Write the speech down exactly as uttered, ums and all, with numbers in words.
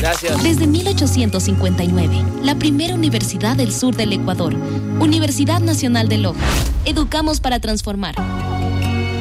Gracias. Desde mil ochocientos cincuenta y nueve, la primera universidad del sur del Ecuador, Universidad Nacional de Loja. Educamos para transformar.